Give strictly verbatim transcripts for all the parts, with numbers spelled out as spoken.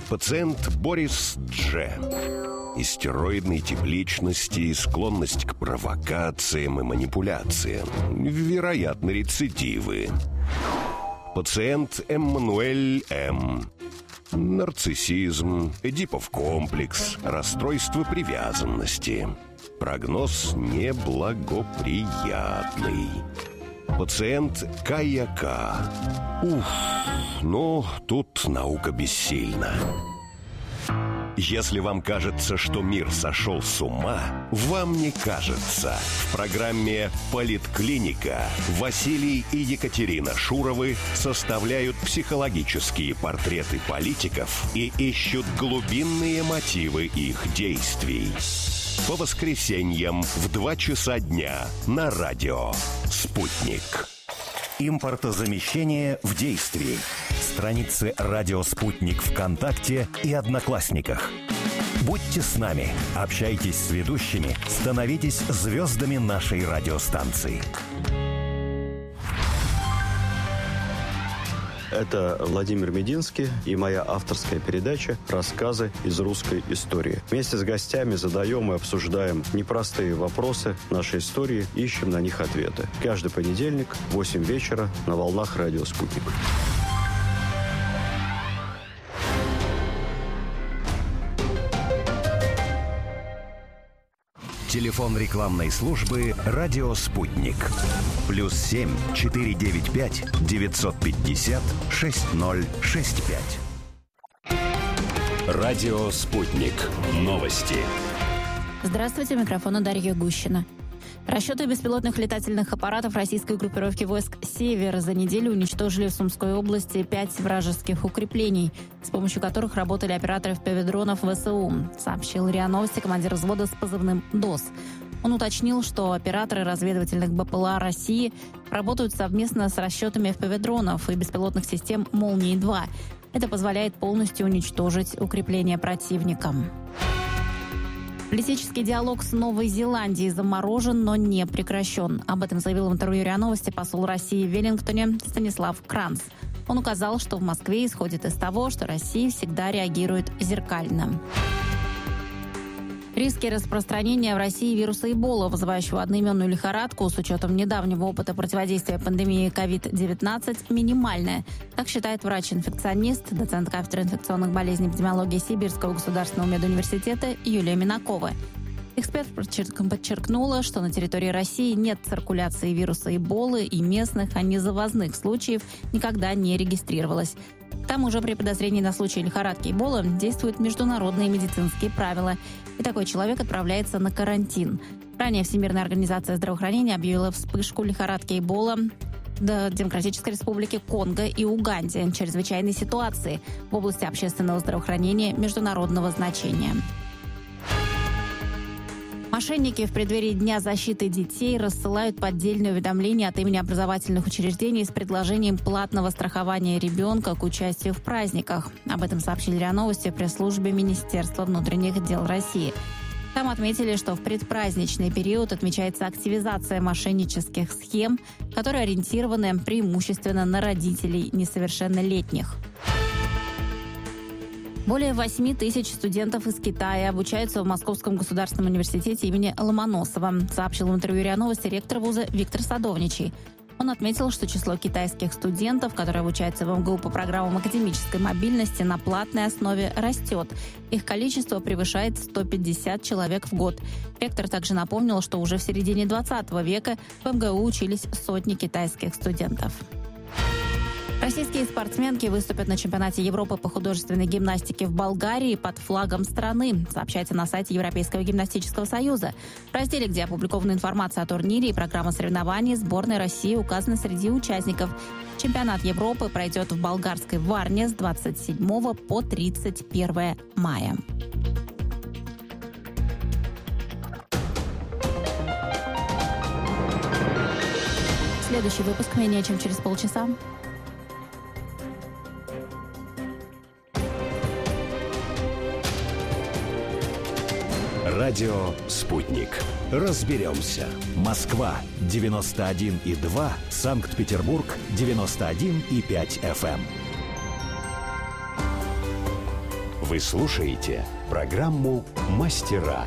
Пациент Борис Дж. Истероидной тип личности, склонность к провокациям и манипуляциям. Вероятно, рецидивы. Пациент Эммануэль М. Нарциссизм, Эдипов комплекс, расстройство привязанности. Прогноз неблагоприятный. Пациент Кая К. Уф, ну, тут наука бессильна. Если вам кажется, что мир сошел с ума, вам не кажется. В программе «Политклиника» Василий и Екатерина Шуровы составляют психологические портреты политиков и ищут глубинные мотивы их действий. По воскресеньям в два часа дня на радио «Спутник». Импортозамещение в действии. Страницы «Радио Спутник» ВКонтакте и Одноклассниках. Будьте с нами, общайтесь с ведущими, становитесь звездами нашей радиостанции. Это Владимир Мединский и моя авторская передача «Рассказы из русской истории». Вместе с гостями задаем и обсуждаем непростые вопросы нашей истории, ищем на них ответы. Каждый понедельник в восемь вечера на волнах радио «Спутник». Телефон рекламной службы «Радио Спутник». Плюс семь четыре девять пять девятьсот пятьдесят шесть ноль шесть пять. Радио «Спутник». Новости. Здравствуйте, микрофон у Дарьи Гущина. Расчеты беспилотных летательных аппаратов российской группировки войск «Север» за неделю уничтожили в Сумской области пять вражеских укреплений, с помощью которых работали операторы эф пи ви-дронов ВСУ, сообщил РИА Новости командир взвода с позывным «ДОС». Он уточнил, что операторы разведывательных БПЛА России работают совместно с расчетами эф пи ви-дронов и беспилотных систем «Молнии-два». Это позволяет полностью уничтожить укрепления противника. Политический диалог с Новой Зеландией заморожен, но не прекращен. Об этом заявил в интервью РИА Новости посол России в Веллингтоне Станислав Кранц. Он указал, что в Москве исходит из того, что Россия всегда реагирует зеркально. Риски распространения в России вируса Эбола, вызывающего одноименную лихорадку, с учетом недавнего опыта противодействия пандемии ковид девятнадцать, минимальное. Так считает врач-инфекционист, доцент кафедры инфекционных болезней и эпидемиологии Сибирского государственного медуниверситета Юлия Минакова. Эксперт подчеркнула, что на территории России нет циркуляции вируса Эболы и местных, а не завозных случаев никогда не регистрировалось. К тому же при подозрении на случай лихорадки Эбола действуют международные медицинские правила, и такой человек отправляется на карантин. Ранее Всемирная организация здравоохранения объявила вспышку лихорадки Эбола в Демократической Республике Конго и Уганде чрезвычайной ситуации в области общественного здравоохранения международного значения. Мошенники в преддверии Дня защиты детей рассылают поддельные уведомления от имени образовательных учреждений с предложением платного страхования ребенка к участию в праздниках. Об этом сообщили РИА Новости в пресс-службе Министерства внутренних дел России. Там отметили, что в предпраздничный период отмечается активизация мошеннических схем, которые ориентированы преимущественно на родителей несовершеннолетних. Более восемь тысяч студентов из Китая обучаются в Московском государственном университете имени Ломоносова, сообщил в интервью РИА Новости ректор вуза Виктор Садовничий. Он отметил, что число китайских студентов, которые обучаются в МГУ по программам академической мобильности на платной основе, растет. Их количество превышает сто пятьдесят человек в год. Ректор также напомнил, что уже в середине двадцатого века в МГУ учились сотни китайских студентов. Российские спортсменки выступят на чемпионате Европы по художественной гимнастике в Болгарии под флагом страны, сообщается на сайте Европейского гимнастического союза. В разделе, где опубликована информация о турнире и программа соревнований, сборная России указана среди участников. Чемпионат Европы пройдет в болгарской Варне с двадцать седьмого по тридцать первое мая. Следующий выпуск менее чем через полчаса. Радио «Спутник». Разберемся. Москва девяносто один и два, Вы слушаете программу «Мастера».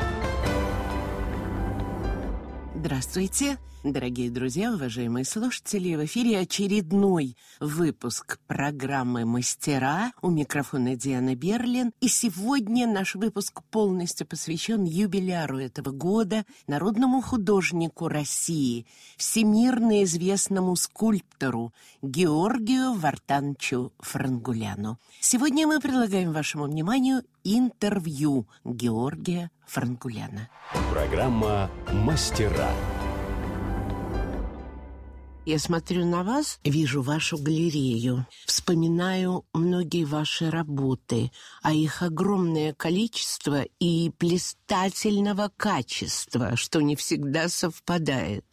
Здравствуйте, дорогие друзья, уважаемые слушатели. В эфире очередной выпуск программы «Мастера». У микрофона Диана Берлин. И сегодня наш выпуск полностью посвящен юбиляру этого года, народному художнику России, всемирно известному скульптору Георгию Вартановичу Франгуляну. Сегодня мы предлагаем вашему вниманию интервью Георгия Франгуляна. Программа «Мастера». Я смотрю на вас, вижу вашу галерею, вспоминаю многие ваши работы, а их огромное количество и блистательного качества, что не всегда совпадает.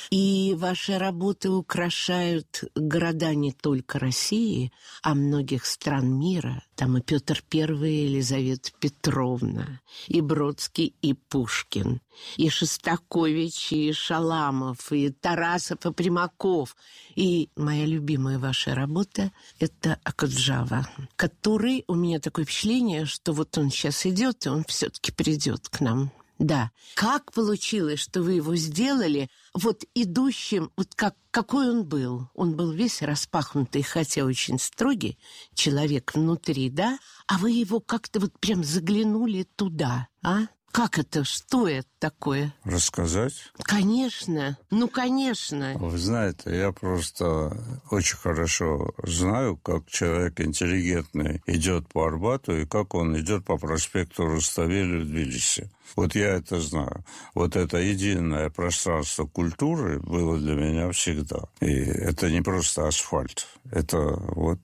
И ваши работы украшают города не только России, а многих стран мира. Там и Петр Первый, и Елизавета Петровна, и Бродский, и Пушкин, и Шостакович, и Шаламов, и Тарасов, и Примаков. И моя любимая ваша работа — это Акуджава, который, у меня такое впечатление, что вот он сейчас идет, и он все-таки придет к нам. Да. Как получилось, что вы его сделали вот идущим, вот как, какой он был? Он был весь распахнутый, хотя очень строгий человек внутри, да? А вы его как-то вот прям заглянули туда, а? Как это? Что это такое? Рассказать? Конечно. Ну, конечно. Вы знаете, я просто очень хорошо знаю, как человек интеллигентный идет по Арбату и как он идет по проспекту Руставели в Тбилиси. Вот я это знаю. Вот это единое пространство культуры было для меня всегда. И это не просто асфальт. Это вот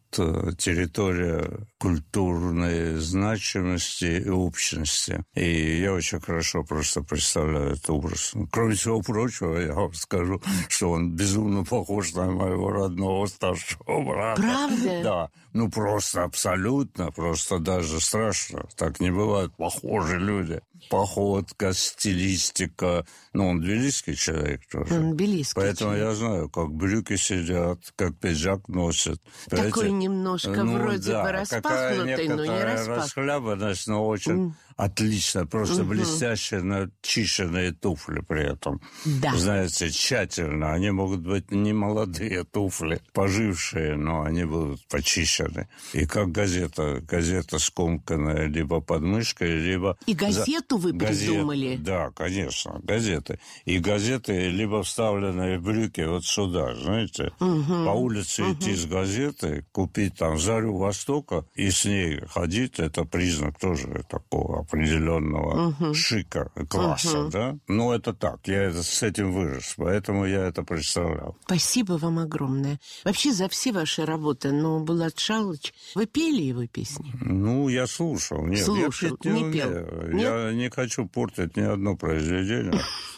территория культурной значимости и общности. И я очень хорошо просто представляю этот образ. Кроме всего прочего, я вам скажу, что он безумно похож на моего родного старшего брата. Правда? Да. Ну, просто абсолютно, просто даже страшно. Так не бывает. Похожие люди. Походка, стилистика. Ну, он тбилисский человек тоже. Он тбилисский Поэтому человек. я знаю, как брюки сидят, как пиджак носят. Такой Понимаете? немножко Ну, вроде да, бы распахнутый, но не распахнутый. расхлябанность, но очень mm. отлично. Просто mm-hmm. блестящие, начищенные туфли при этом. Да. Знаете, тщательно. Они могут быть не молодые туфли, пожившие, но они будут почищены. И как газета. Газета скомканная либо под мышкой, либо... И газету вы придумали? Газет, да, конечно, газеты. И газеты либо вставленные в брюки вот сюда, знаете. Угу. По улице угу. идти с газеты, купить там «Зарю Востока» и с ней ходить, это признак тоже такого определенного угу. шика, класса, угу. да? Ну, это так, я это, с этим вырос, поэтому я это представлял. Спасибо вам огромное. Вообще за все ваши работы, ну, Булат Шалыч, вы пели его песни? Ну, я слушал. Нет, слушал, я не, не пел. Нет? Я не хочу портить ни одно произведение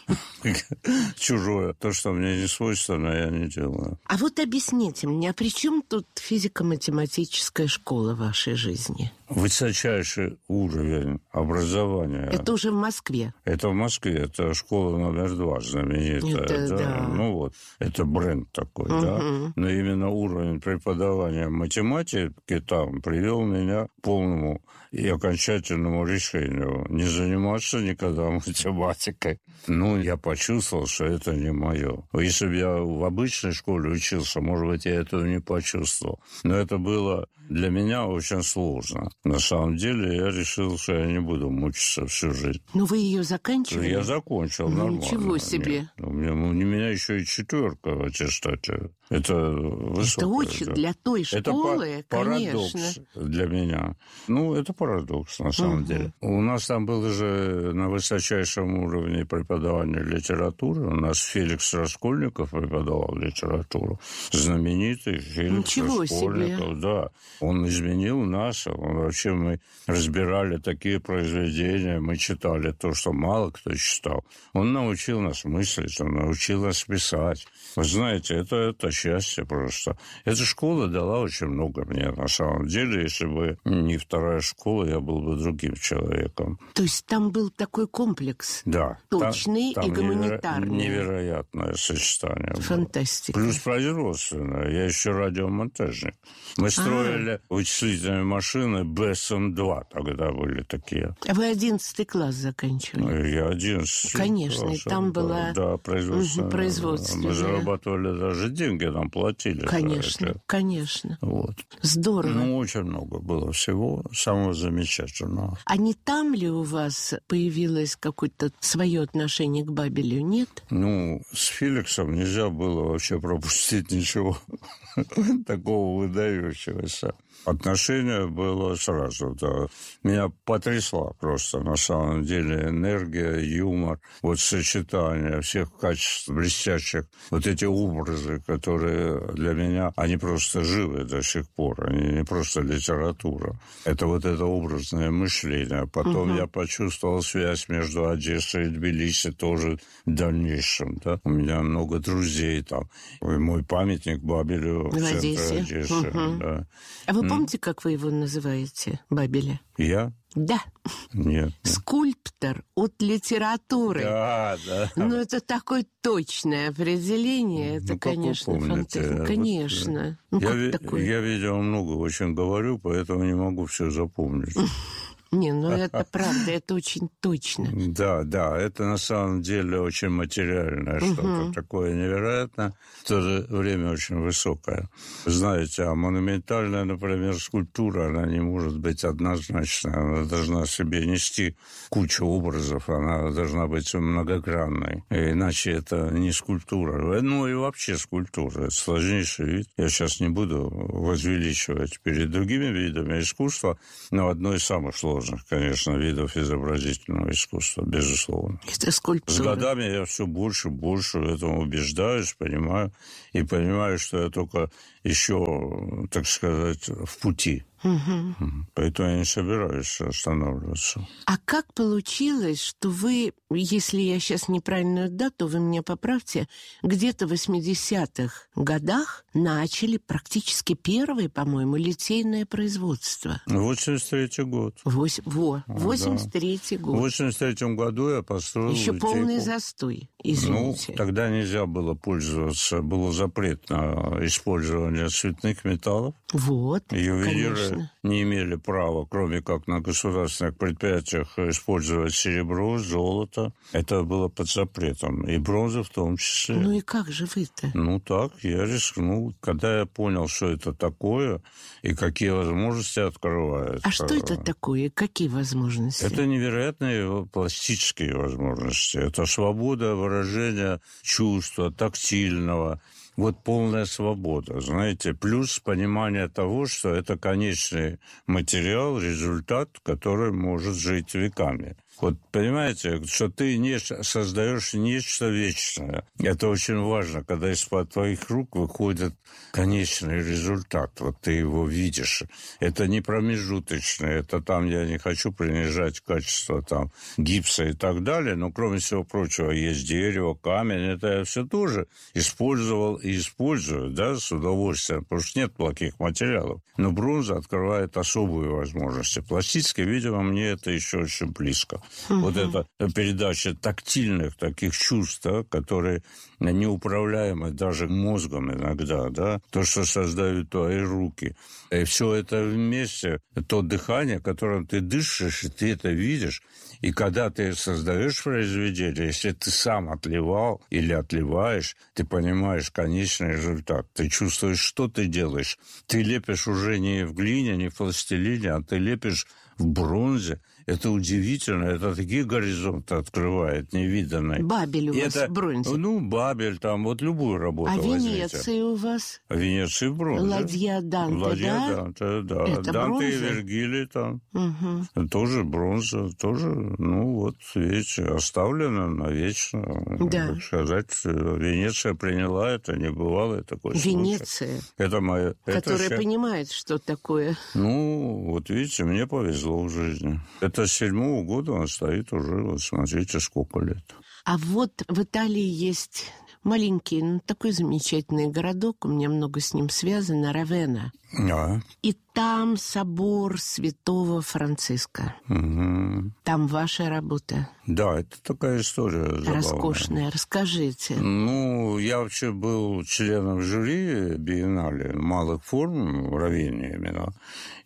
чужое. То, что мне не свойственно, я не делаю. А вот объясните мне, а при чем тут физико-математическая школа в вашей жизни? Высочайший уровень образования. Это уже в Москве? Это в Москве. Это школа номер два знаменитая. Это, да? Да. Ну вот, это бренд такой, угу. да. Но именно уровень преподавания математики там привел меня к полному и окончательному решению не заниматься никогда математикой. Ну, я почувствовал, что это не мое. Если бы я в обычной школе учился, может быть, я этого не почувствовал. Но это было для меня очень сложно. На самом деле, я решил, что я не буду мучиться всю жизнь. Ну, вы ее заканчивали? Я закончил, ну, нормально. Ничего себе. Нет, у, меня, у меня еще и четверка в аттестате. Это высокое. Это очень да. для той школы, это по- конечно. Парадокс для меня. Ну, это парадокс, на самом угу. деле. У нас там было же на высочайшем уровне преподавания литературы. У нас Феликс Раскольников преподавал литературу. Знаменитый Феликс Ничего Раскольников. Себе. Да. Он изменил нас. Он, вообще мы разбирали такие произведения, мы читали то, что мало кто читал. Он научил нас мыслить, он научил нас писать. Вы знаете, это, это счастье просто. Эта школа дала очень много мне, на самом деле. Если бы не вторая школа, я был бы другим человеком. То есть там был такой комплекс? Да. Точный там, и там гуманитарный? Невероятное сочетание. Фантастика. Было. Плюс производственное. Я еще радиомонтажник. Мы строили стояли вычислительные машины бэ эс эм два, тогда были такие. А вы одиннадцатый класс заканчивали? Я одиннадцатый. Конечно, класс, и там да, была... Да, производство. Угу, производство, Мы да. зарабатывали даже деньги, нам платили. Конечно, конечно. Вот. Здорово. Ну, очень много было всего, самого замечательного. А не там ли у вас появилось какое-то свое отношение к Бабелю, нет? Ну, с Феликсом нельзя было вообще пропустить ничего такого выдающегося. Отношение было сразу, да. Меня потрясла просто, на самом деле, энергия, юмор, вот сочетание всех качеств блестящих, вот эти образы, которые для меня, они просто живы до сих пор, они не просто литература. Это вот это образное мышление. Потом угу. я почувствовал связь между Одессой и Тбилиси тоже в дальнейшем, да. У меня много друзей там. И мой памятник Бабелю в, в центре Одессы. Угу. Да. А вы помните, как вы его называете, Бабеля? Я? Да. Нет. Скульптор от литературы. Да, да. Ну, это такое точное определение. Это, ну, конечно, фантастика. Конечно. Вот, ну, я, как такое? я, видимо, много очень говорю, поэтому не могу все запомнить. Не, ну это правда, это очень точно. Да, да, это на самом деле очень материальное что-то такое невероятное, в то же время очень высокое. Знаете, а монументальная, например, скульптура, она не может быть однозначной, она должна в себе нести кучу образов, она должна быть многогранной, иначе это не скульптура. Ну и вообще скульптура, это сложнейший вид. Я сейчас не буду возвеличивать перед другими видами искусства, но одно из самых сложных, конечно, видов изобразительного искусства, безусловно. Это скульптура. С годами я все больше и больше в этом убеждаюсь, понимаю, и понимаю, что я только еще, так сказать, в пути. Угу. Поэтому я не собираюсь останавливаться. А как получилось, что вы, если я сейчас неправильную дату, вы меня поправьте, где-то в восьмидесятых годах начали практически первое, по-моему, литейное производство? восемьдесят третий год. Вось, во, восемьдесят третий год. В восемьдесят третьем году я построил Еще литейку. полный застой, извините. Ну, тогда нельзя было пользоваться, был запрет на использование цветных металлов. Вот, ювелиры конечно. не имели права, кроме как на государственных предприятиях, использовать серебро, золото. Это было под запретом. И бронза в том числе. Ну и как же вы-то? Ну так, я рискнул. Когда я понял, что это такое и какие возможности открывает. А что это такое? Какие возможности? Это невероятные пластические возможности. Это свобода выражения чувства, тактильного. Вот полная свобода, знаете, плюс понимание того, что это конечный материал, результат, который может жить веками. Вот понимаете, что ты не создаешь нечто вечное. Это очень важно, когда из-под твоих рук выходит конечный результат. Вот ты его видишь. Это не промежуточное. Это там, я не хочу принижать качество там гипса и так далее, но кроме всего прочего есть дерево, камень. Это я все тоже использовал и использую, да, с удовольствием, потому что нет плохих материалов. Но бронза открывает особые возможности. Пластически, видимо, мне это еще очень близко. Uh-huh. Вот эта передача тактильных таких чувств, да, которые неуправляемы даже мозгом иногда, да, то, что создают твои руки. И все это вместе, то дыхание, которым ты дышишь, и ты это видишь. И когда ты создаешь произведение, если ты сам отливал или отливаешь, ты понимаешь конечный результат. Ты чувствуешь, что ты делаешь. Ты лепишь уже не в глине, не в пластилине, а ты лепишь в бронзе. Это удивительно. Это такие горизонты открывает, невиданные. Бабель у вас это, в бронзе? Ну, Бабель, там вот любую работу а возьмите. Венеция у вас? А Венеция в бронзе. Ладья Данте, Ладья да? Данте, да. Это Данте бронза? и Вергилий там. Угу. Тоже бронза, тоже, ну вот, видите, оставлено навечно. Да. Так сказать, Венеция приняла это, небывалое такое Венеция? Случай. Это моя... Которая это... понимает, что такое. Ну, вот видите, мне повезло в жизни. Это с седьмого года он стоит уже, вот смотрите, сколько лет. А вот в Италии есть маленький, ну, такой замечательный городок, у меня много с ним связано, Равенна. А. И там собор Святого Франциска. Угу. Там ваша работа. Да, это такая история забавная. Роскошная. Расскажите. Ну, я вообще был членом жюри биеннале малых форм в Равенне именно.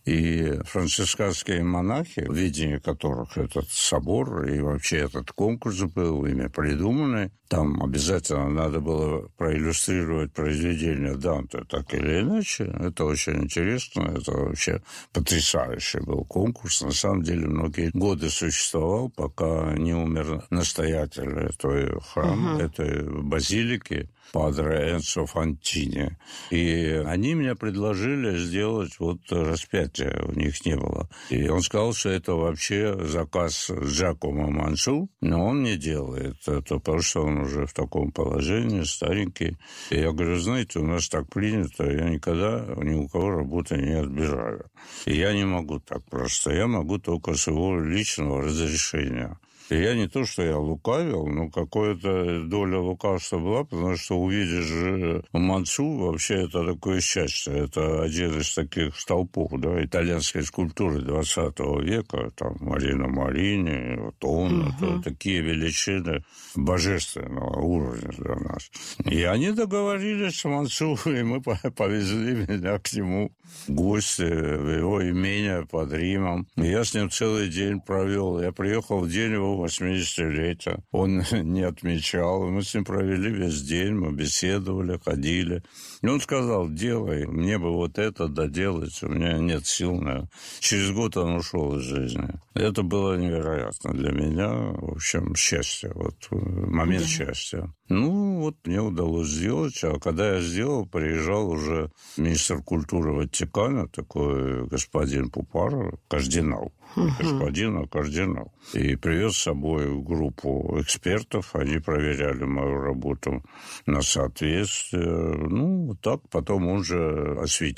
И францисканские монахи, в видении которых этот собор и вообще этот конкурс был, ими придуманный, там обязательно надо было проиллюстрировать произведение Данте так или иначе. Это очень интересно, это вообще потрясающий был конкурс. На самом деле многие годы существовал, пока не умер настоятель этого храма, угу. этой базилики, падре Энцо Фантини. И они мне предложили сделать вот распятие, у них не было. И он сказал, что это вообще заказ Джакомо Манчу, но он не делает это, потому что он уже в таком положении, старенький. И я говорю, знаете, у нас так принято, я никогда ни у кого работы не отбираю. И я не могу так просто, я могу только с его личного разрешения. И я не то, что я лукавил, но какая-то доля лукавства была, потому что увидишь Манчу, вообще это такое счастье. Это один из таких столпов, да, итальянской скульптуры двадцатого века, там Марина Марини, вот он, угу. это такие величины божественного уровня для нас. И они договорились с Манчу, и мы повезли меня к нему в гости в его имение под Римом. И я с ним целый день провел. Я приехал в день его восьмидесятилетия. Он не отмечал. Мы с ним провели весь день, мы беседовали, ходили. И он сказал, делай, мне бы вот это доделать, у меня нет сил на... Через год он ушел из жизни. Это было невероятно для меня, в общем, счастье, вот момент да. счастья. Ну, вот мне удалось сделать, а когда я сделал, приезжал уже министр культуры Ватикана, такой господин Пупаро, кардинал, угу. господин, а кардинал, и привез с собой группу экспертов, они проверяли мою работу на соответствие. Ну, так, потом он же осветил